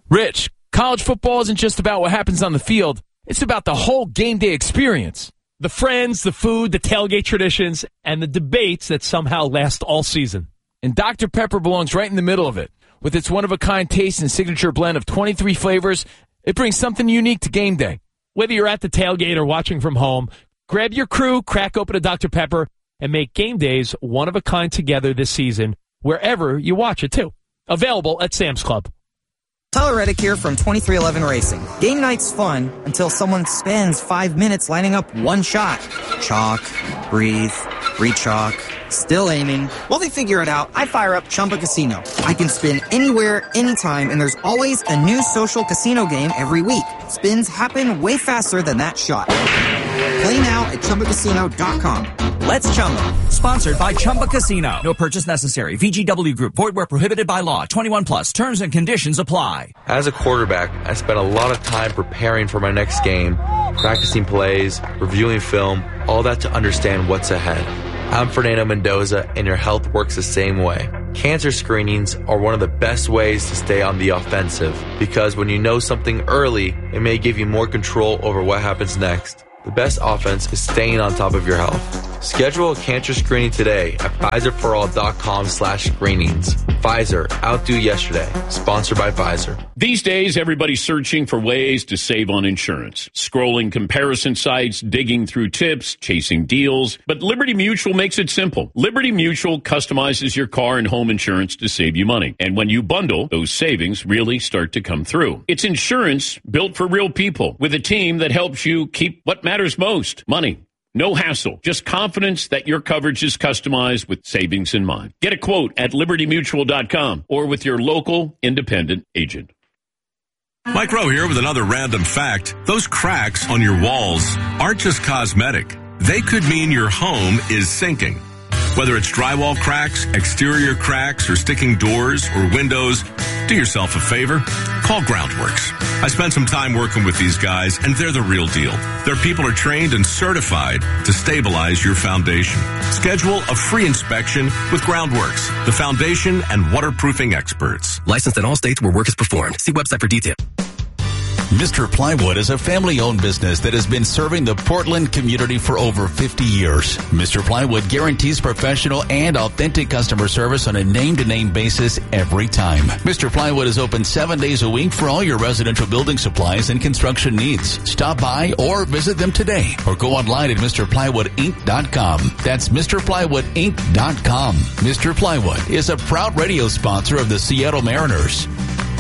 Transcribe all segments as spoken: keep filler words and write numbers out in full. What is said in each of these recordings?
Rich, college football isn't just about what happens on the field. It's about the whole game day experience. The friends, the food, the tailgate traditions, and the debates that somehow last all season. And Doctor Pepper belongs right in the middle of it. With its one-of-a-kind taste and signature blend of twenty-three flavors, it brings something unique to game day. Whether you're at the tailgate or watching from home, grab your crew, crack open a Doctor Pepper, and make game days one-of-a-kind together this season, wherever you watch it, too. Available at Sam's Club. Tyler Reddick here from twenty-three eleven Racing. Game night's fun until someone spends five minutes lining up one shot. Chalk, breathe, re-chalk, still aiming. While they figure it out, I fire up Chumba Casino. I can spin anywhere, anytime, and there's always a new social casino game every week. Spins happen way faster than that shot. Play now at Chumba Casino dot com. Let's Chumba. Sponsored by Chumba Casino. No purchase necessary. V G W Group. Void where prohibited by law. twenty-one plus. Terms and conditions apply. As a quarterback, I spent a lot of time preparing for my next game, practicing plays, reviewing film, all that to understand what's ahead. I'm Fernando Mendoza, and your health works the same way. Cancer screenings are one of the best ways to stay on the offensive, because when you know something early, it may give you more control over what happens next. The best offense is staying on top of your health. Schedule a cancer screening today at Pfizer for all dot com slash screenings. Pfizer, outdo yesterday. Sponsored by Pfizer. These days, everybody's searching for ways to save on insurance. Scrolling comparison sites, digging through tips, chasing deals. But Liberty Mutual makes it simple. Liberty Mutual customizes your car and home insurance to save you money. And when you bundle, those savings really start to come through. It's insurance built for real people with a team that helps you keep what matters most, money. No hassle, just confidence that your coverage is customized with savings in mind. Get a quote at liberty mutual dot com or with your local independent agent. Mike Rowe here with another random fact. Those cracks on your walls aren't just cosmetic. They could mean your home is sinking. Whether it's drywall cracks, exterior cracks, or sticking doors or windows, do yourself a favor. Call Groundworks. I spent some time working with these guys, and they're the real deal. Their people are trained and certified to stabilize your foundation. Schedule a free inspection with Groundworks, the foundation and waterproofing experts. Licensed in all states where work is performed. See website for details. Mister Plywood is a family-owned business that has been serving the Portland community for over fifty years. Mister Plywood guarantees professional and authentic customer service on a name-to-name basis every time. Mister Plywood is open seven days a week for all your residential building supplies and construction needs. Stop by or visit them today or go online at Mr Plywood Inc dot com. That's Mr Plywood Inc dot com. Mister Plywood is a proud radio sponsor of the Seattle Mariners.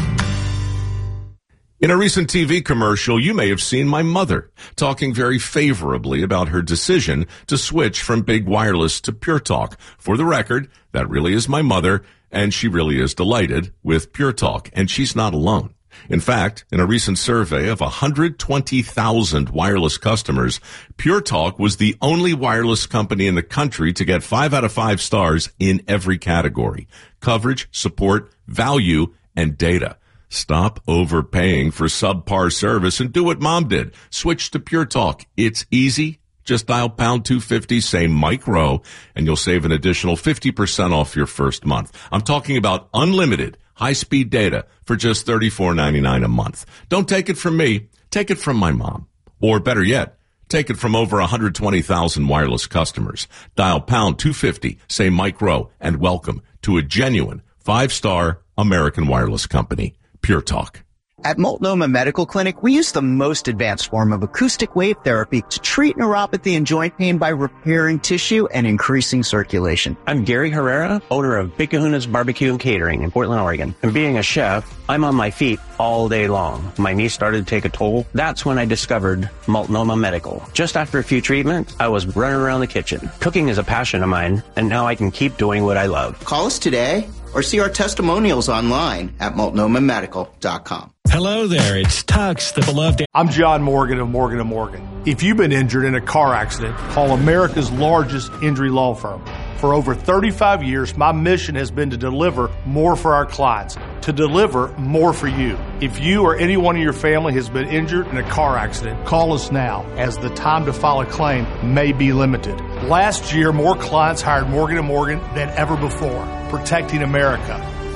In a recent T V commercial, you may have seen my mother talking very favorably about her decision to switch from big wireless to Pure Talk. For the record, that really is my mother, and she really is delighted with Pure Talk, and she's not alone. In fact, in a recent survey of one hundred twenty thousand wireless customers, Pure Talk was the only wireless company in the country to get five out of five stars in every category: coverage, support, value, and data. Stop overpaying for subpar service and do what Mom did. Switch to Pure Talk. It's easy. Just dial pound two fifty, say Mike Rowe, and you'll save an additional fifty percent off your first month. I'm talking about unlimited high-speed data for just thirty-four ninety-nine a month. Don't take it from me. Take it from my mom. Or better yet, take it from over one hundred twenty thousand wireless customers. Dial pound two fifty, say Mike Rowe, and welcome to a genuine five-star American wireless company. Pure Talk. At Multnomah Medical Clinic, we use the most advanced form of acoustic wave therapy to treat neuropathy and joint pain by repairing tissue and increasing circulation. I'm Gary Herrera, owner of Big Kahuna's Barbecue and Catering in Portland, Oregon. And being a chef, I'm on my feet all day long. My knee started to take a toll. That's when I discovered Multnomah Medical. Just after a few treatments, I was running around the kitchen. Cooking is a passion of mine, and now I can keep doing what I love. Call us today or see our testimonials online at multnomah medical dot com. Hello there, it's Tux, the beloved... I'm John Morgan of Morgan and Morgan. If you've been injured in a car accident, call America's largest injury law firm. For over thirty-five years, my mission has been to deliver more for our clients, to deliver more for you. If you or anyone in your family has been injured in a car accident, call us now, as the time to file a claim may be limited. Last year, more clients hired Morgan and Morgan than ever before, protecting America.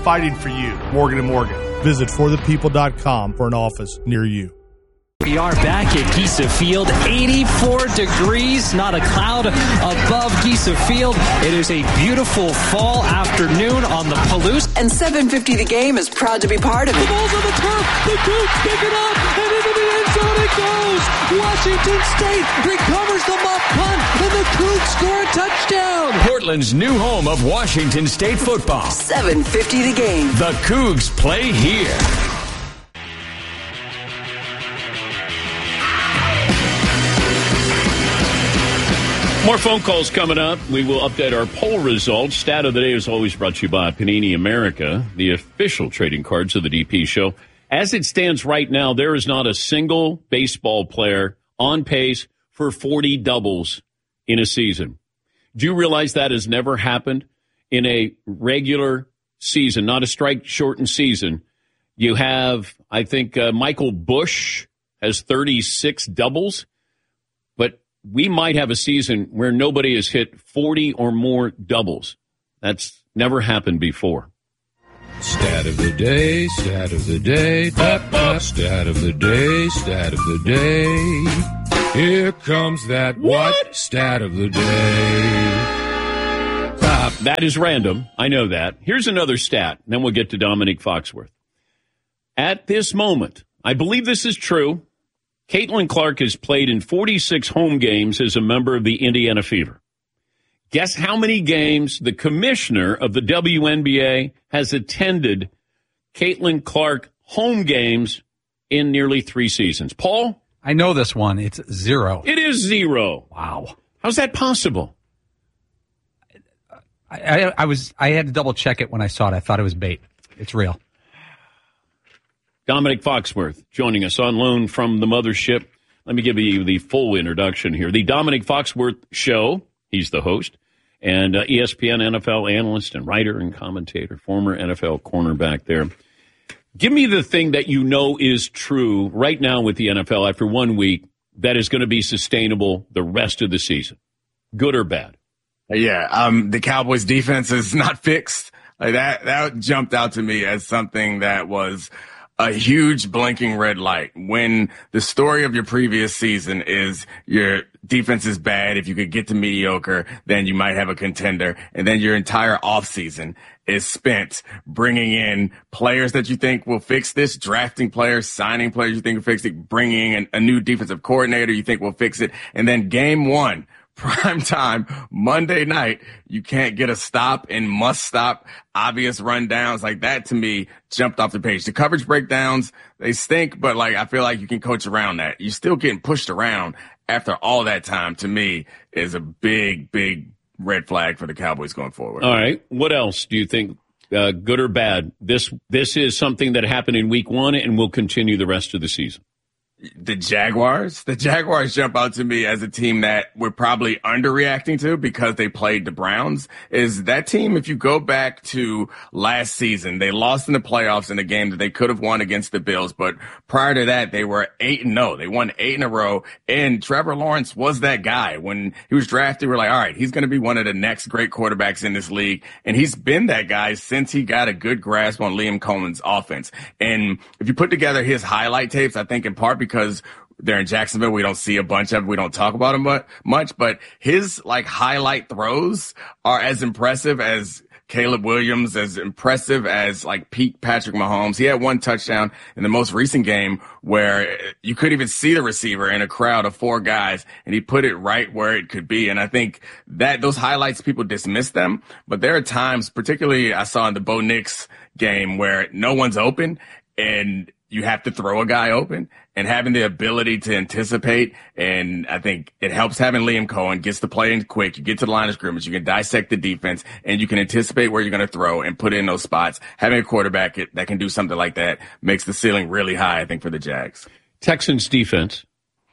fighting for you. Morgan and Morgan. Visit for the people dot com for an office near you. We are back at Giesa Field, eighty-four degrees, not a cloud above Giesa Field. It is a beautiful fall afternoon on the Palouse. And seven fifty The Game is proud to be part of it. The ball's on the turf, the Cougs pick it up, and into the end zone it goes. Washington State recovers the muff punt, and the Cougs score a touchdown. Portland's new home of Washington State football. seven fifty The Game. The Cougs play here. More phone calls coming up. We will update our poll results. Stat of the day is always brought to you by Panini America, the official trading cards of the D P show. As it stands right now, there is not a single baseball player on pace for forty doubles in a season. Do you realize that has never happened in a regular season, not a strike-shortened season? You have, I think, uh, Michael Busch has thirty-six doubles, but we might have a season where nobody has hit forty or more doubles. That's never happened before. Stat of the day, stat of the day, da, da, stat of the day, stat of the day. Here comes that what? what? Stat of the day. Uh, that is random. I know that. Here's another stat, and then we'll get to Dominique Foxworth. At this moment, I believe this is true, Caitlin Clark has played in forty-six home games as a member of the Indiana Fever. Guess how many games the commissioner of the W N B A has attended Caitlin Clark home games in nearly three seasons? Paul? I know this one. It's zero. It is zero. Wow. How's that possible? I, I, I was. I had to double check it when I saw it. I thought it was bait. It's real. Dominique Foxworth joining us on loan from the mothership. Let me give you the full introduction here. The Dominique Foxworth Show. He's the host. And uh, E S P N N F L analyst and writer and commentator, former N F L cornerback there. Give me the thing that you know is true right now with the N F L after one week that is going to be sustainable the rest of the season. Good or bad? Yeah, um, the Cowboys defense is not fixed. Like that, that jumped out to me as something that was a huge blinking red light. When the story of your previous season is your defense is bad, if you could get to mediocre, then you might have a contender. And then your entire offseason is spent bringing in players that you think will fix this, drafting players, signing players you think will fix it, bringing in a new defensive coordinator you think will fix it. And then game one, prime time, Monday night, you can't get a stop and must stop, obvious rundowns. Like that to me jumped off the page. The coverage breakdowns, they stink, but like I feel like you can coach around that. You're still getting pushed around after all that time, to me, is a big, big red flag for the Cowboys going forward. All right. What else do you think, uh, good or bad? This, this is something that happened in week one and will continue the rest of the season. The Jaguars, the Jaguars jump out to me as a team that we're probably underreacting to because they played the Browns. Is that team, if you go back to last season, they lost in the playoffs in a game that they could have won against the Bills. But prior to that, they were eight and oh. They won eight in a row. And Trevor Lawrence was that guy. When he was drafted, we're like, all right, he's going to be one of the next great quarterbacks in this league. And he's been that guy since he got a good grasp on Liam Cohen's offense. And if you put together his highlight tapes, I think in part because because they're in Jacksonville, we don't see a bunch of it. We don't talk about him much, but his like highlight throws are as impressive as Caleb Williams, as impressive as like peak Patrick Mahomes. He had one touchdown in the most recent game where you couldn't even see the receiver in a crowd of four guys, and he put it right where it could be. And I think that those highlights, people dismiss them, but there are times, particularly I saw in the Bo Nix game, where no one's open and you have to throw a guy open, and having the ability to anticipate. And I think it helps having Liam Cohen, gets the play in quick. You get to the line of scrimmage, you can dissect the defense, and you can anticipate where you're going to throw and put in those spots. Having a quarterback that can do something like that makes the ceiling really high, I think, for the Jags. Texans defense.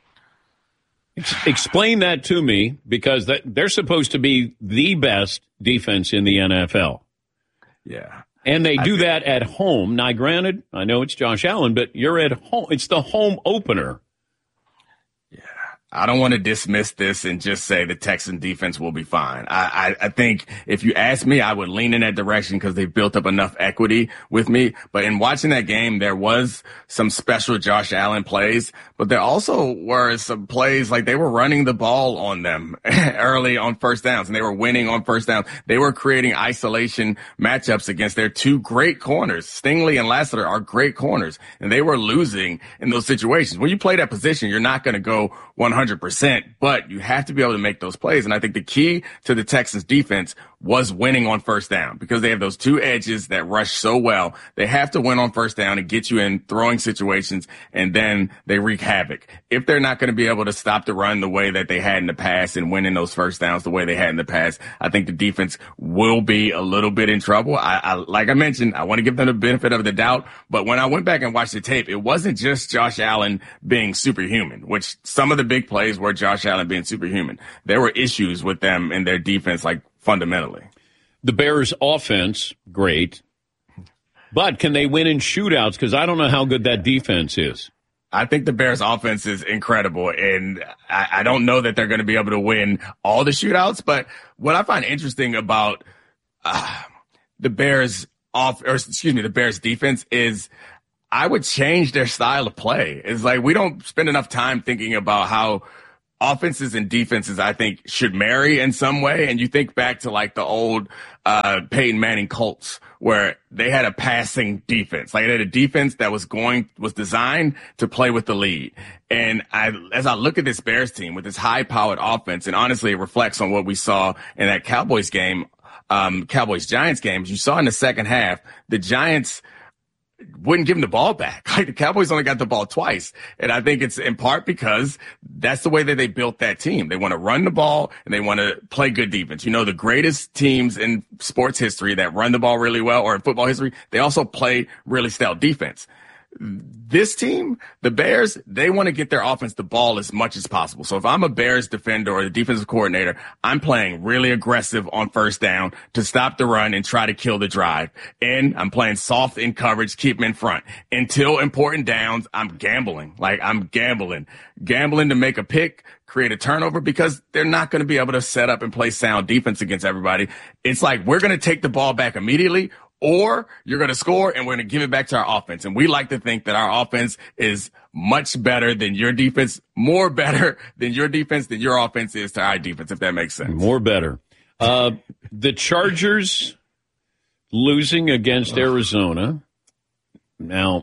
Explain that to me, because that, they're supposed to be the best defense in the N F L. Yeah. And they do think, that at home. Now, granted, I know it's Josh Allen, but you're at home. It's the home opener. Yeah. I don't want to dismiss this and just say the Texan defense will be fine. I, I, I think if you ask me, I would lean in that direction because they've built up enough equity with me. But in watching that game, there was some special Josh Allen plays, but there also were some plays like they were running the ball on them early on first downs, and they were winning on first downs. They were creating isolation matchups against their two great corners. Stingley and Lassiter are great corners, and they were losing in those situations. When you play that position, you're not going to go one hundred percent, but you have to be able to make those plays. And I think the key to the Texans defense was winning on first down because they have those two edges that rush so well. They have to win on first down and get you in throwing situations, and then they wreak havoc. If they're not going to be able to stop the run the way that they had in the past and winning those first downs the way they had in the past, I think the defense will be a little bit in trouble. I, I like I mentioned, I want to give them the benefit of the doubt, but when I went back and watched the tape, it wasn't just Josh Allen being superhuman, which some of the big plays were Josh Allen being superhuman. There were issues with them in their defense, like fundamentally. The Bears' offense, great. But can they win in shootouts? Because I don't know how good that defense is. I think the Bears' offense is incredible, and I, I don't know that they're going to be able to win all the shootouts. But what I find interesting about uh, the Bears' off, or excuse me, the Bears' defense is I would change their style of play. It's like we don't spend enough time thinking about how offenses and defenses, I think, should marry in some way. And you think back to like the old uh Peyton Manning Colts, where they had a passing defense. Like they had a defense that was going, was designed to play with the lead. And I, as I look at this Bears team with this high-powered offense, and honestly, it reflects on what we saw in that Cowboys game, um, Cowboys-Giants game. As you saw in the second half, the Giants wouldn't give him the ball back. Like the Cowboys only got the ball twice. And I think it's in part because that's the way that they built that team. They want to run the ball and they want to play good defense. You know, the greatest teams in sports history that run the ball really well, or in football history, they also play really stout defense. This team, the Bears, they want to get their offense the ball as much as possible. So if I'm a Bears defender or the defensive coordinator, I'm playing really aggressive on first down to stop the run and try to kill the drive. And I'm playing soft in coverage, keep them in front. Until important downs, I'm gambling. Like I'm gambling. Gambling to make a pick, create a turnover, because they're not going to be able to set up and play sound defense against everybody. It's like we're going to take the ball back immediately, or you're going to score and we're going to give it back to our offense. And we like to think that our offense is much better than your defense, more better than your defense than your offense is to our defense, if that makes sense. More better. Uh, the Chargers losing against Arizona. Now,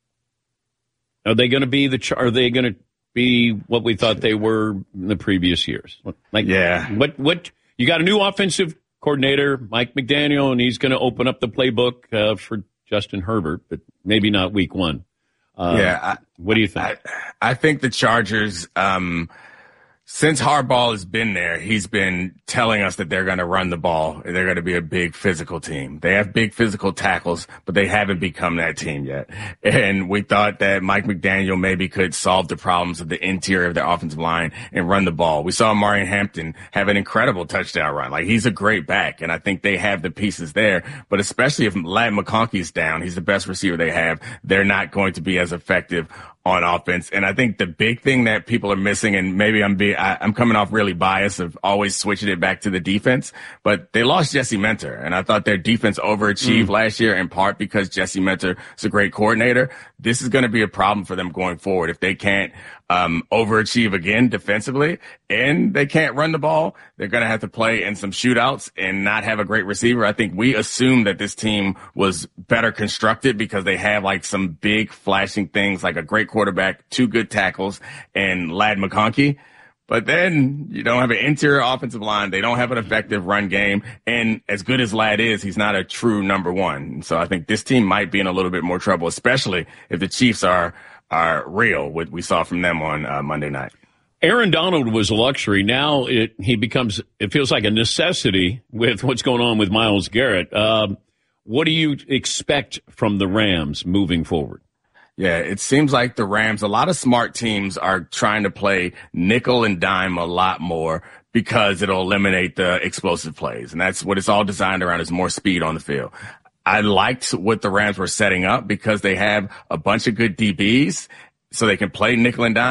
are they going to be the, are they going to be what we thought they were in the previous years? Like, yeah. What, what, you got a new offensive coordinator, Mike McDaniel, and he's going to open up the playbook uh, for Justin Herbert, but maybe not week one. Uh, yeah. I, what do you think? I, I think the Chargers, um, since Harbaugh has been there, he's been telling us that they're going to run the ball. They're going to be a big physical team. They have big physical tackles, but they haven't become that team yet. And we thought that Mike McDaniel maybe could solve the problems of the interior of their offensive line and run the ball. We saw Marion Hampton have an incredible touchdown run. Like, he's a great back, and I think they have the pieces there. But especially if Ladd McConkey's down, he's the best receiver they have, they're not going to be as effective on offense. And I think the big thing that people are missing, and maybe I'm be, I, I'm coming off really biased of always switching it back to the defense, but they lost Jesse Minter. And I thought their defense overachieved mm. last year, in part because Jesse Minter is a great coordinator. This is going to be a problem for them going forward. If they can't um overachieve again defensively and they can't run the ball, they're going to have to play in some shootouts and not have a great receiver. I think we assumed that this team was better constructed because they have like some big flashing things, like a great quarterback, two good tackles, and Ladd McConkey. But then you don't have an interior offensive line. They don't have an effective run game. And as good as Ladd is, he's not a true number one. So I think this team might be in a little bit more trouble, especially if the Chiefs are are real, what we saw from them on uh, Monday night. Aaron Donald was a luxury. Now it he becomes, it feels like a necessity with what's going on with Myles Garrett. Um, what do you expect from the Rams moving forward? Yeah, it seems like the Rams, a lot of smart teams are trying to play nickel and dime a lot more because it'll eliminate the explosive plays. And that's what it's all designed around, is more speed on the field. I liked what the Rams were setting up because they have a bunch of good D Bs, so they can play nickel and dime,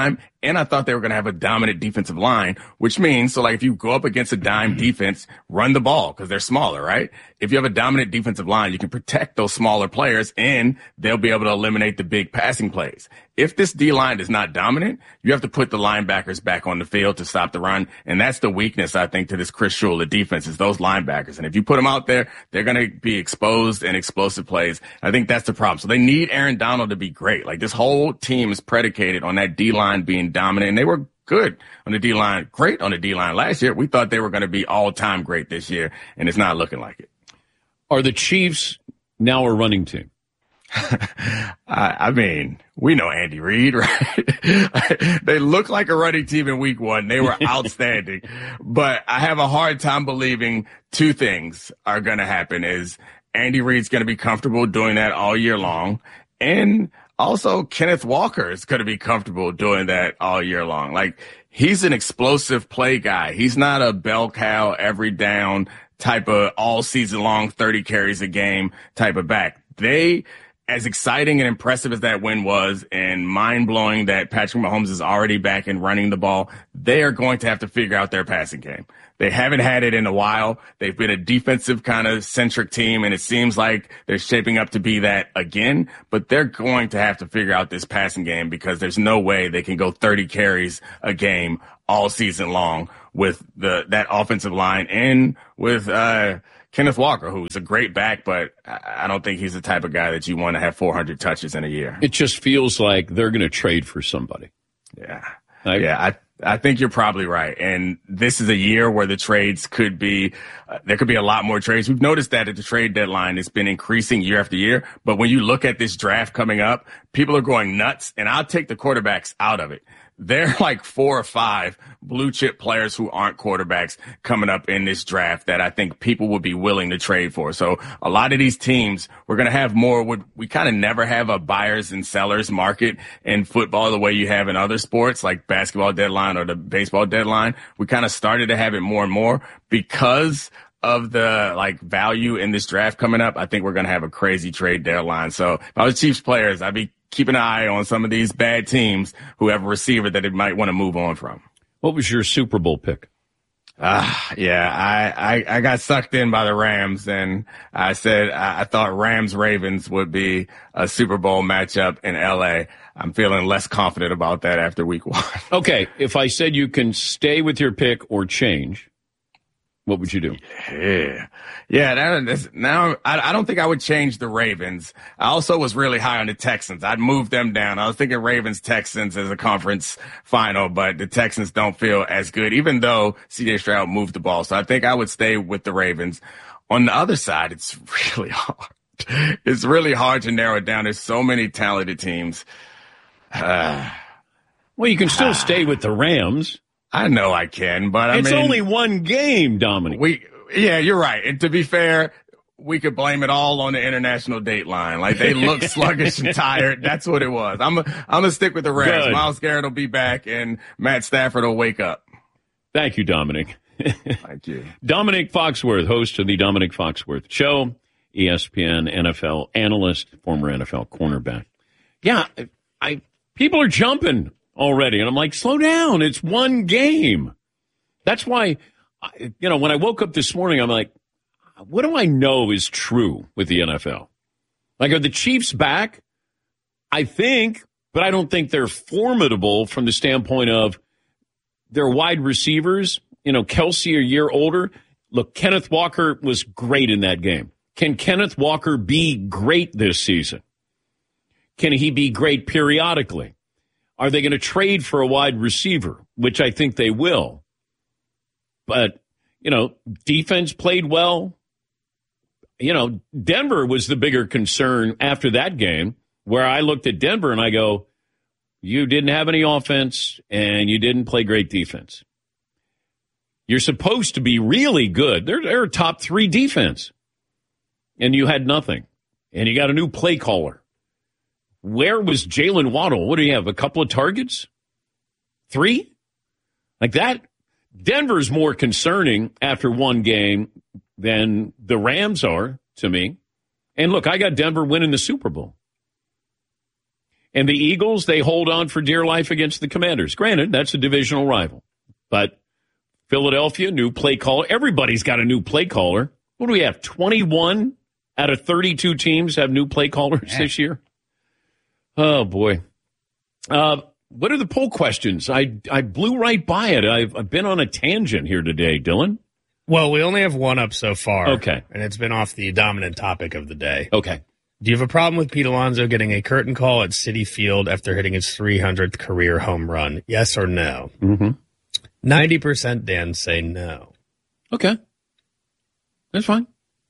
And I thought they were going to have a dominant defensive line, which means, so like if you go up against a dime defense, run the ball because they're smaller, right? If you have a dominant defensive line, you can protect those smaller players and they'll be able to eliminate the big passing plays. If this D-line is not dominant, you have to put the linebackers back on the field to stop the run. And that's the weakness, I think, to this Chris Shula defense is those linebackers. And if you put them out there, they're going to be exposed and explosive plays. I think that's the problem. So they need Aaron Donald to be great. Like this whole team is predicated on that D-line being dominant. And they were good on the D-line, great on the D-line last year. We thought they were going to be all-time great this year, and it's not looking like it. Are the Chiefs now a running team? I, I mean, we know Andy Reid, right? They look like a running team in week one. They were outstanding. But I have a hard time believing two things are going to happen is Andy Reid's going to be comfortable doing that all year long. And also Kenneth Walker is going to be comfortable doing that all year long. Like he's an explosive play guy. He's not a bell cow every down type of all season long thirty carries a game type of back. They, as exciting and impressive as that win was and mind-blowing that Patrick Mahomes is already back and running the ball, they are going to have to figure out their passing game. They haven't had it in a while. They've been a defensive kind of centric team, and it seems like they're shaping up to be that again. But they're going to have to figure out this passing game because there's no way they can go thirty carries a game all season long with the that offensive line and with uh Kenneth Walker, who's a great back, but I don't think he's the type of guy that you want to have four hundred touches in a year. It just feels like they're going to trade for somebody. Yeah. Like, yeah, I I think you're probably right. And this is a year where the trades could be, uh, there could be a lot more trades. We've noticed that at the trade deadline, it's been increasing year after year. But when you look at this draft coming up, people are going nuts, and I'll take the quarterbacks out of it. There are like four or five blue chip players who aren't quarterbacks coming up in this draft that I think people would be willing to trade for. So a lot of these teams, we're going to have more. We kind of never have a buyers and sellers market in football the way you have in other sports like basketball deadline or the baseball deadline. We kind of started to have it more and more because of the like value in this draft coming up. I think we're going to have a crazy trade deadline. So if I was Chiefs players, I'd be keep an eye on some of these bad teams who have a receiver that it might want to move on from. What was your Super Bowl pick? Ah, uh, yeah, I, I, I got sucked in by the Rams, and I said I, I thought Rams-Ravens would be a Super Bowl matchup in L A. I'm feeling less confident about that after week one. Okay, if I said you can stay with your pick or change, what would you do? Yeah. Yeah. That, that's, now, I, I don't think I would change the Ravens. I also was really high on the Texans. I'd move them down. I was thinking Ravens Texans as a conference final, but the Texans don't feel as good, even though C J Stroud moved the ball. So I think I would stay with the Ravens. On the other side, it's really hard. It's really hard to narrow it down. There's so many talented teams. Uh, well, you can still uh, stay with the Rams. I know I can, but I it's mean. It's only one game, Dominic. We, yeah, you're right. And to be fair, we could blame it all on the international date line. Like they look sluggish and tired. That's what it was. I'm a, I'm gonna stick with the Rams. Myles Garrett will be back and Matt Stafford will wake up. Thank you, Dominic. Thank you. Dominic Foxworth, host of the Dominic Foxworth Show, E S P N N F L analyst, former N F L cornerback. Yeah, I people are jumping already. And I'm like, slow down. It's one game. That's why, you know, when I woke up this morning, I'm like, what do I know is true with the N F L? Like, are the Chiefs back? I think, but I don't think they're formidable from the standpoint of their wide receivers. You know, Kelsey a year older. Look, Kenneth Walker was great in that game. Can Kenneth Walker be great this season? Can he be great periodically? Are they going to trade for a wide receiver, which I think they will? But, you know, defense played well. You know, Denver was the bigger concern after that game, where I looked at Denver and I go, you didn't have any offense and you didn't play great defense. You're supposed to be really good. They're, they're a top three defense. And you had nothing. And you got a new play caller. Where was Jalen Waddle? What do you have, a couple of targets? Three? Like that? Denver's more concerning after one game than the Rams are to me. And look, I got Denver winning the Super Bowl. And the Eagles, they hold on for dear life against the Commanders. Granted, that's a divisional rival. But Philadelphia, new play caller. Everybody's got a new play caller. What do we have, twenty-one out of thirty-two teams have new play callers yeah. this year? Oh, boy. Uh, what are the poll questions? I I blew right by it. I've, I've been on a tangent here today, Dylan. Well, we only have one up so far. Okay. And it's been off the dominant topic of the day. Okay. Do you have a problem with Pete Alonso getting a curtain call at Citi Field after hitting his three hundredth career home run? Yes or no? Mm-hmm. ninety percent Dan say no. Okay. That's fine.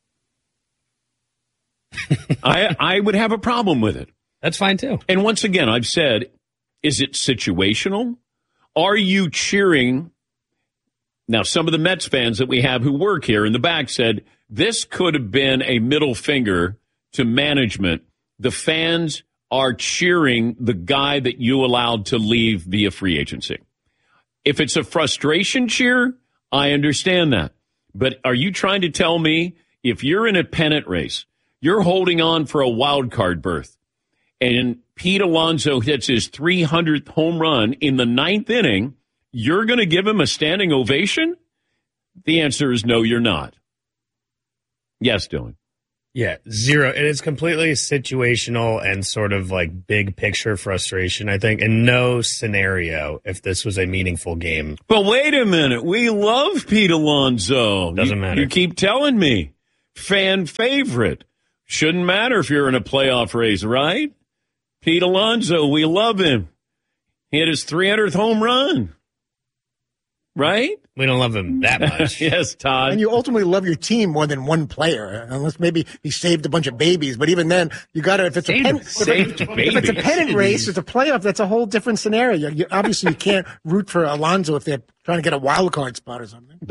I I would have a problem with it. That's fine, too. And once again, I've said, is it situational? Are you cheering? Now, some of the Mets fans that we have who work here in the back said this could have been a middle finger to management. The fans are cheering the guy that you allowed to leave via free agency. If it's a frustration cheer, I understand that. But are you trying to tell me if you're in a pennant race, you're holding on for a wild card berth, and Pete Alonso hits his three hundredth home run in the ninth inning, you're going to give him a standing ovation? The answer is no, you're not. Yes, Dylan. Yeah, zero. And it's completely situational and sort of like big picture frustration, I think. In no scenario, if this was a meaningful game. But wait a minute. We love Pete Alonso. Doesn't you, matter. You keep telling me. Fan favorite. Shouldn't matter if you're in a playoff race, right? Pete Alonso, we love him. He had his three hundredth home run. Right? We don't love him that much. Yes, Todd. And you ultimately love your team more than one player, unless maybe he saved a bunch of babies. But even then, you got to, if it's saved, a pen, saved if, babies. if it's a pennant race, it's a playoff, that's a whole different scenario. You, obviously, you can't root for Alonso if they're trying to get a wild card spot or something.